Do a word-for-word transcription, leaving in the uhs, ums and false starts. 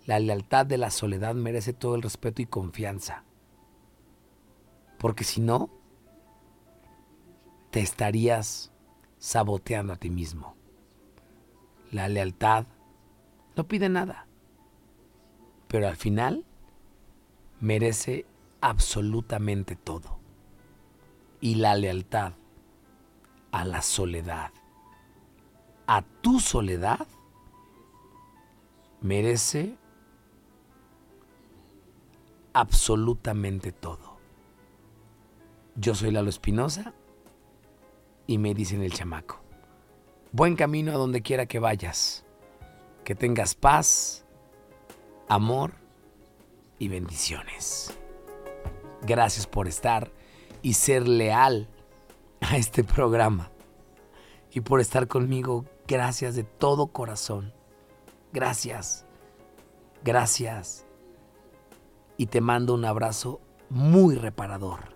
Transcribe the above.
La lealtad de la soledad merece todo el respeto y confianza. Porque si no, te estarías saboteando a ti mismo. La lealtad no pide nada, pero al final merece absolutamente todo. Y la lealtad a la soledad, a tu soledad, merece absolutamente todo. Yo soy Lalo Espinosa y me dicen el chamaco. Buen camino a donde quiera que vayas. Que tengas paz, amor y bendiciones. Gracias por estar y ser leal a este programa. Y por estar conmigo, gracias de todo corazón. Gracias. Gracias. Y te mando un abrazo muy reparador.